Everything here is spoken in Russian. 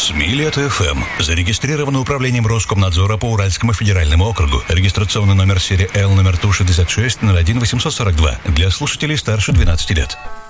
СМИ-Лето-ФМ. Зарегистрировано управлением Роскомнадзора по Уральскому федеральному округу. Регистрационный номер серии Л номер ТУ 66 01 842 для слушателей старше 12 лет.